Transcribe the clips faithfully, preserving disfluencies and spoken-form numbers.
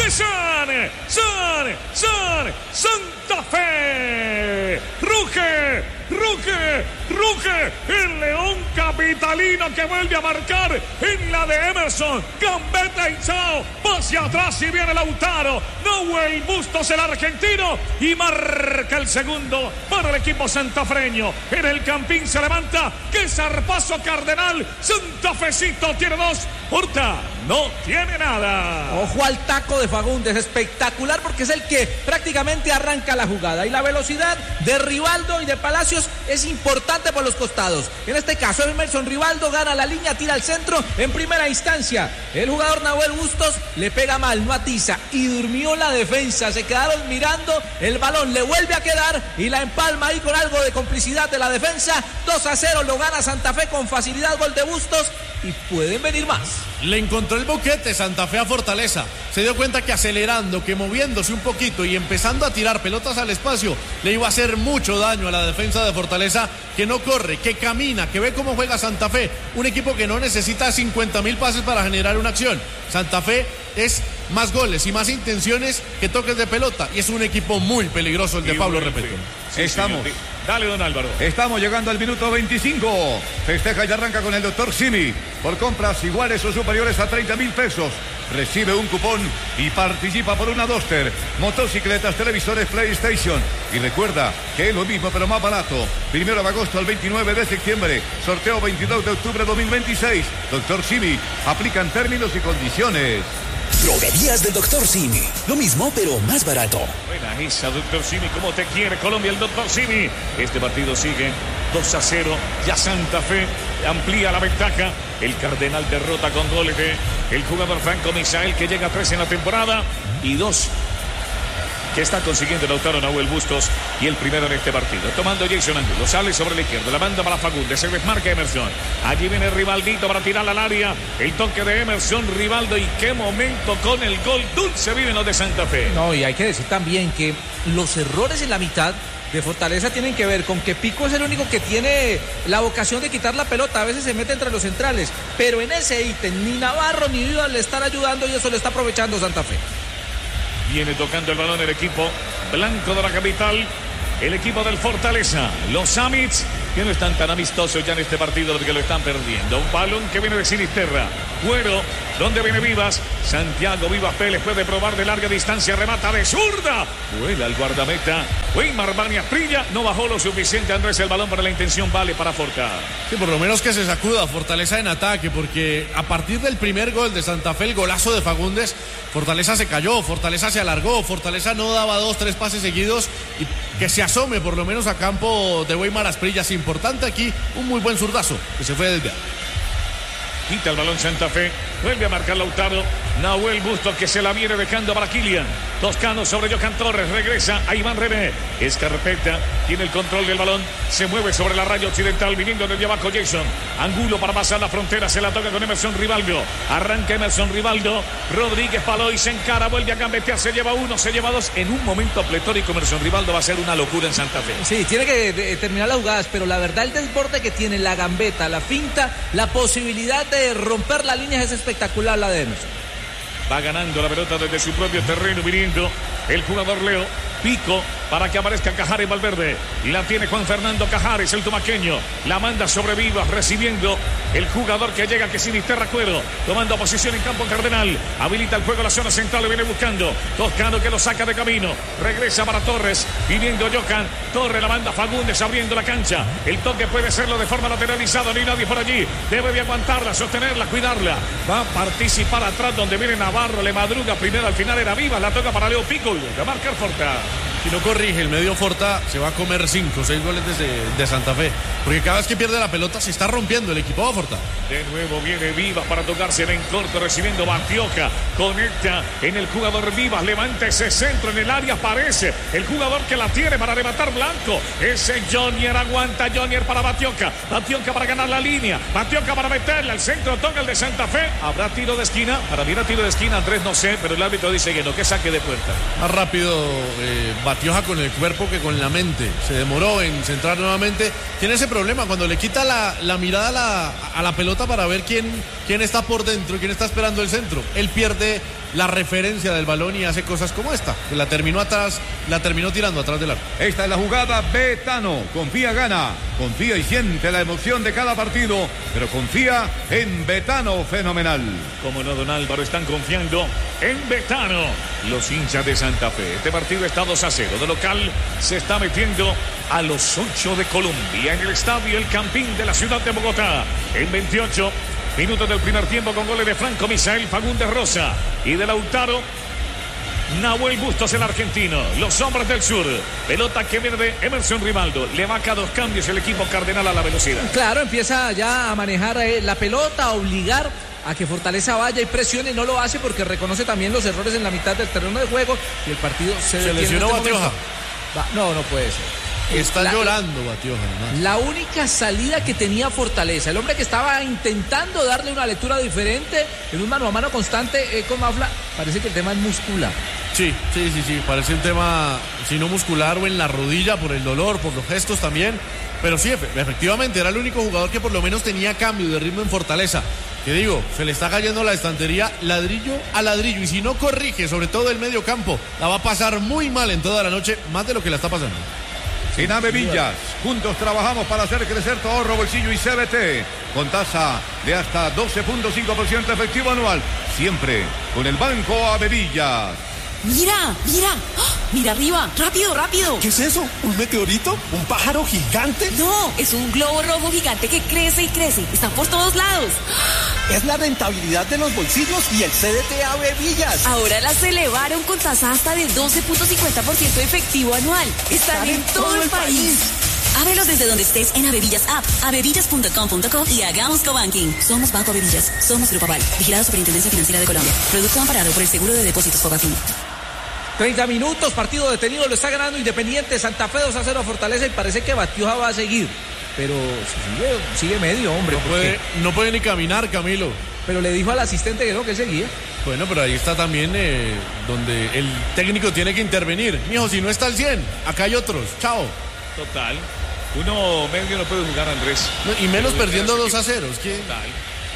de San, San, San, Santa Fe. Ruge, ruge, ruge el León capitalino que vuelve a marcar en la de Emerson. Gambetta y Chao, hacia atrás y viene Lautaro. Nahuel Bustos, el argentino, y marca el segundo para el equipo santafreño. En el Campín se levanta, que zarpazo Cardenal. Santafecito tiene dos, Horta no tiene nada. Ojo al taco de Fagundes, espectacular porque es el que prácticamente arranca la jugada. Y la velocidad de Rivaldo y de Palacios es importante por los costados. En este caso Emerson Rivaldo gana la línea, tira al centro en primera instancia. El jugador Nahuel Bustos le pega mal, no atiza y durmió la defensa. Se quedaron mirando, el balón le vuelve a quedar y la empalma ahí con algo de complicidad de la defensa. dos a cero lo gana Santa Fe con facilidad, gol de Bustos, y pueden venir más. Le encontró el boquete Santa Fe a Fortaleza. Se dio cuenta que acelerando, que moviéndose un poquito y empezando a tirar pelotas al espacio, le iba a hacer mucho daño a la defensa de Fortaleza, que no corre, que camina, que ve cómo juega Santa Fe. Un equipo que no necesita cincuenta mil pases para generar una acción. Santa Fe es más goles y más intenciones que toques de pelota. Y es un equipo muy peligroso el de Pablo Repeto. Sí, Estamos. Señor. Dale, don Álvaro. Estamos llegando al minuto veinticinco. Festeja y arranca con el doctor Simi. Por compras iguales o superiores a treinta mil pesos. Recibe un cupón y participa por una Duster, motocicletas, televisores, PlayStation. Y recuerda que es lo mismo pero más barato. Primero de agosto al veintinueve de septiembre. Sorteo veintidós de octubre de dos mil veintiséis. doctor Simi. Aplican términos y condiciones. Droguerías del doctor Simi. Lo mismo, pero más barato. Buena esa, doctor Simi. ¿Cómo te quiere Colombia el doctor Simi? Este partido sigue dos a cero. Ya Santa Fe amplía la ventaja. El Cardenal derrota con goles de el jugador Franco Misael, que llega a tres en la temporada. Y dos que está consiguiendo Lautaro Nahuel Bustos, y el primero en este partido. Tomando Jason Angulo, sale sobre la izquierda, la manda para Fagundes, se desmarca Emerson. Allí viene Rivaldito para tirar al área. El toque de Emerson, Rivaldo, y qué momento con el gol. Dulce viven los de Santa Fe. No, y hay que decir también que los errores en la mitad de Fortaleza tienen que ver con que Pico es el único que tiene la vocación de quitar la pelota. A veces se mete entre los centrales, pero en ese ítem ni Navarro ni Vivas le están ayudando, y eso le está aprovechando Santa Fe. Viene tocando el balón el equipo blanco de la capital, el equipo del Fortaleza. Los Amits, que no están tan amistosos ya en este partido porque lo están perdiendo. Un balón que viene de Sinisterra. Güero, donde viene Vivas. Santiago Vivas Pérez puede probar de larga distancia, remata de zurda. Vuela el guardameta. Weimar Bania Prilla, no bajó lo suficiente Andrés el balón, para la intención vale para Forta. Sí, por lo menos que se sacuda Fortaleza en ataque, porque a partir del primer gol de Santa Fe, el golazo de Fagundes, Fortaleza se cayó, Fortaleza se alargó, Fortaleza no daba dos, tres pases seguidos, y que se asome por lo menos a campo de Weimar Asprilla. Es importante aquí un muy buen zurdazo que se fue desviado. Quita el balón Santa Fe, vuelve a marcar Lautaro. Nahuel Bustos, que se la viene dejando para Kilian. Toscano sobre Johan Torres, regresa a Iván René. Escarpeta tiene el control del balón, se mueve sobre la raya occidental, viniendo desde abajo Jason Angulo para pasar la frontera, se la toca con Emerson Rivaldo. Arranca Emerson Rivaldo, Rodríguez Paloy se encara, vuelve a gambetear, se lleva uno, se lleva dos. En un momento pletórico Emerson Rivaldo va a ser una locura en Santa Fe. Sí, tiene que de, terminar las jugadas, pero la verdad el desborde que tiene, la gambeta, la finta, la posibilidad de romper la línea es espectacular, la de Emerson. Va ganando la pelota desde su propio terreno, viniendo el jugador Leo Pico para que aparezca Cajares Valverde. Y la tiene Juan Fernando Cajares, el tomaqueño. La manda sobre Vivas, recibiendo el jugador que llega, que Sinisterra Cuero, tomando posición en campo Cardenal. Habilita el juego, la zona central, le viene buscando Toscano, que lo saca de camino. Regresa para Torres, viniendo Johan Torres, la manda Fagundes, abriendo la cancha. El toque puede serlo de forma lateralizada, no hay nadie por allí. Debe de aguantarla, sostenerla, cuidarla. Va a participar atrás donde viene Navarro, le madruga primero, al final era Vivas, la toca para Leo Pico, de marcar Forta. Si no corrige el medio Forta, se va a comer cinco o seis goles desde de Santa Fe, porque cada vez que pierde la pelota se está rompiendo el equipo de Forta. De nuevo viene Vivas para tocarse en corto, recibiendo Batioca, conecta en el jugador Vivas, levanta ese centro en el área, aparece el jugador que la tiene para rematar Blanco, ese Jonier, aguanta Jonier para Batioca, Batioca para ganar la línea, Batioca para meterla, el centro toca el de Santa Fe. ¿Habrá tiro de esquina? Para mí era tiro de esquina, Andrés, no sé, pero el árbitro dice que no, que saque de puerta. Más rápido eh, Batioja con el cuerpo que con la mente, se demoró en centrar nuevamente. Tiene ese problema cuando le quita la, la mirada a la, a la pelota para ver quién, quién está por dentro, quién está esperando el centro. Él pierde la referencia del balón y hace cosas como esta, que la terminó atrás, la terminó tirando atrás del arco. Esta es la jugada Betano. Confía, gana. Confía y siente la emoción de cada partido, pero confía en Betano. Fenomenal. Como no, don Álvaro, están confiando en Betano los hinchas de Santa Fe. Este partido está dos a cero. De local se está metiendo a los ocho de Colombia en el estadio El Campín de la ciudad de Bogotá. En veintiocho minutos del primer tiempo, con goles de Franco Misael Fagundes Rosa y de Lautaro Nahuel Bustos, el argentino. Los hombres del sur. Pelota que viene de Emerson Rivaldo. Le marca dos cambios el equipo cardenal a la velocidad. Claro, empieza ya a manejar eh, la pelota, a obligar a que Fortaleza vaya y presione. No lo hace porque reconoce también los errores en la mitad del terreno de juego y el partido se, se lesionó este Batioja. Va, no, no puede ser. Está la, llorando Batioja. ¿No? La única salida que tenía Fortaleza, el hombre que estaba intentando darle una lectura diferente en un mano a mano constante eh, con Mafla, parece que el tema es muscular. Sí, sí, sí, sí, parece un tema, si no muscular o en la rodilla, por el dolor, por los gestos también. Pero sí, efectivamente, era el único jugador que por lo menos tenía cambio de ritmo en Fortaleza. Que digo, se le está cayendo la estantería ladrillo a ladrillo. Y si no corrige, sobre todo el medio campo, la va a pasar muy mal en toda la noche, más de lo que la está pasando. En Avevillas, juntos trabajamos para hacer crecer tu ahorro, bolsillo y C B T con tasa de hasta doce punto cinco por ciento efectivo anual, siempre con el Banco Avevillas. Mira, mira, ¡oh! Mira arriba, rápido, rápido. ¿Qué es eso? ¿Un meteorito? ¿Un pájaro gigante? No, es un globo rojo gigante que crece y crece. Está por todos lados. Es la rentabilidad de los bolsillos y el C D T Avevillas. Ahora las elevaron con tasa hasta de doce punto cincuenta por ciento efectivo anual. Están, Están en, en todo, todo el país. país. Ábrelos desde donde estés en Avevillas App, avevillas punto com punto co y hagamos cobanking. Somos Banco Avevillas, somos Grupo Aval, vigilado Superintendencia Financiera de Colombia. Producto amparado por el Seguro de Depósitos Fogafín. treinta minutos, partido detenido, lo está ganando Independiente Santa Fe dos a cero a Fortaleza y parece que Batioja va a seguir. Pero sigue, sigue medio, hombre. No puede, no puede ni caminar, Camilo. Pero le dijo al asistente que no, que seguía. Bueno, pero ahí está también eh, donde el técnico tiene que intervenir. Mijo, si no está al cien, acá hay otros. Chao. Total. Uno medio no puede jugar, Andrés. No, y menos perdiendo dos a cero. Es que... Total.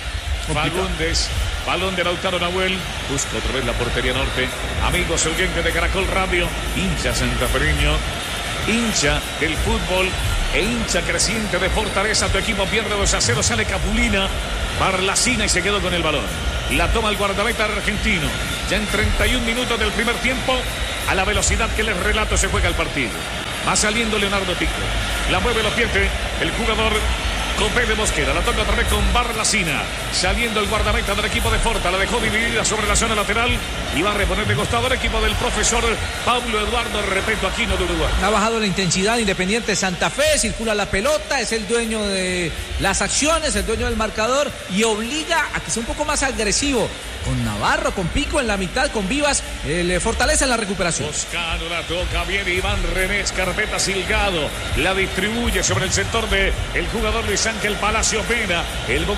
Fagundes, balón de Lautaro Nahuel, busca otra vez la portería norte. Amigos oyentes de Caracol Radio, hincha santafereño, hincha del fútbol e hincha creciente de Fortaleza. Tu equipo pierde dos a cero, sale Capulina, Barlacina y se quedó con el balón. La toma el guardameta argentino. Ya en treinta y un minutos del primer tiempo, a la velocidad que les relato se juega el partido. Va saliendo Leonardo Tico. La mueve, lo pierde el jugador Copé de Mosquera, la toca otra vez con Barlacina. Saliendo el guardameta del equipo de Forta, la dejó dividida sobre la zona lateral y va a reponer de costado el equipo del profesor Pablo Eduardo Repeto Aquino de Uruguay. Ha bajado la intensidad Independiente Santa Fe, circula la pelota, es el dueño de las acciones, el dueño del marcador y obliga a que sea un poco más agresivo. Con Navarro, con Pico en la mitad, con Vivas, eh, le fortalece en la recuperación. Toscano la toca bien, Iván René Carpeta Silgado la distribuye sobre el sector de el jugador Luis Ángel Palacio Pena. El